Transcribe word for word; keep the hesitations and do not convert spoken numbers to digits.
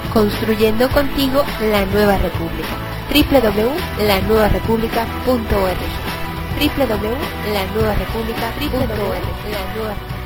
construyendo contigo la nueva república. doble u doble u doble u punto la nueva república punto org doble u doble u doble u punto la nueva república punto org